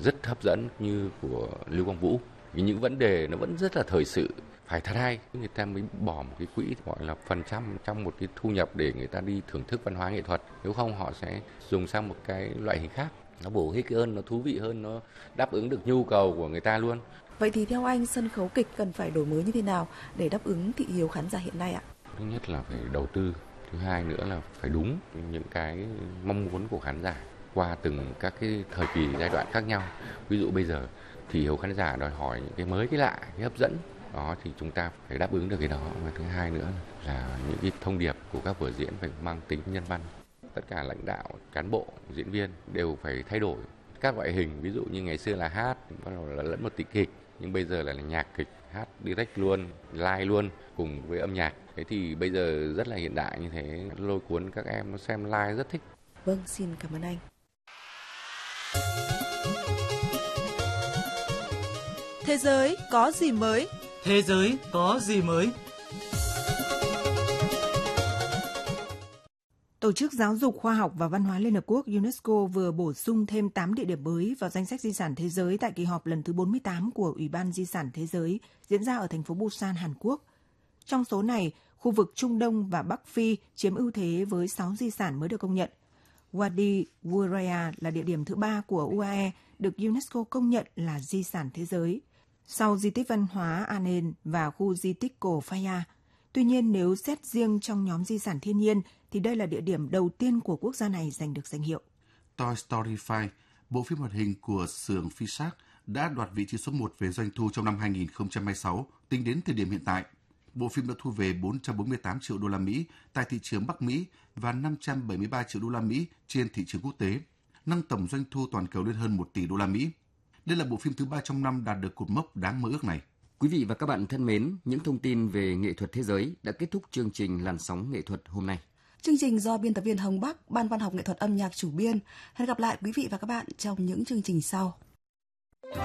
rất hấp dẫn như của Lưu Quang Vũ. Vì những vấn đề nó vẫn rất là thời sự, phải thật hay, người ta mới bỏ một cái quỹ gọi là phần trăm trong một cái thu nhập để người ta đi thưởng thức văn hóa nghệ thuật. Nếu không họ sẽ dùng sang một cái loại hình khác, nó bổ ích hơn, nó thú vị hơn, nó đáp ứng được nhu cầu của người ta luôn. Vậy thì theo anh, sân khấu kịch cần phải đổi mới như thế nào để đáp ứng thị hiếu khán giả hiện nay ạ? Thứ nhất là phải đầu tư, thứ hai nữa là phải đúng những cái mong muốn của khán giả qua từng các cái thời kỳ giai đoạn khác nhau. Ví dụ bây giờ thị hiếu khán giả đòi hỏi những cái mới, cái lạ, cái hấp dẫn. Đó thì chúng ta phải đáp ứng được cái đó. Và thứ hai nữa là những cái thông điệp của các vở diễn phải mang tính nhân văn. Tất cả lãnh đạo, cán bộ, diễn viên đều phải thay đổi các loại hình. Ví dụ như ngày xưa là hát, bắt đầu là lẫn một tí kịch, nhưng bây giờ là nhạc kịch, hát direct luôn, live luôn cùng với âm nhạc. Thế thì bây giờ rất là hiện đại như thế, lôi cuốn các em nó xem live rất thích. Vâng, xin cảm ơn anh. Thế giới có gì mới? Thế giới có gì mới? Tổ chức Giáo dục, Khoa học và Văn hóa Liên Hợp Quốc UNESCO vừa bổ sung thêm 8 địa điểm mới vào danh sách di sản thế giới tại kỳ họp lần thứ 48 của Ủy ban Di sản Thế giới diễn ra ở thành phố Busan, Hàn Quốc. Trong số này, khu vực Trung Đông và Bắc Phi chiếm ưu thế với 6 di sản mới được công nhận. Wadi Wuria là địa điểm thứ 3 của UAE được UNESCO công nhận là di sản thế giới, sau di tích văn hóa Anen và khu di tích cổ Phaya. Tuy nhiên, nếu xét riêng trong nhóm di sản thiên nhiên, thì đây là địa điểm đầu tiên của quốc gia này giành được danh hiệu. Toy Story 5, bộ phim hoạt hình của xưởng Pixar, đã đoạt vị trí số 1 về doanh thu trong năm 2026, tính đến thời điểm hiện tại. Bộ phim đã thu về 448 triệu đô la Mỹ tại thị trường Bắc Mỹ và 573 triệu đô la Mỹ trên thị trường quốc tế, nâng tổng doanh thu toàn cầu lên hơn 1 tỷ đô la Mỹ. Đây là bộ phim thứ 3 trong năm đạt được cột mốc đáng mơ ước này. Quý vị và các bạn thân mến, những thông tin về nghệ thuật thế giới đã kết thúc chương trình Làn sóng nghệ thuật hôm nay. Chương trình do biên tập viên Hồng Bắc, Ban Văn học nghệ thuật âm nhạc chủ biên. Hẹn gặp lại quý vị và các bạn trong những chương trình sau.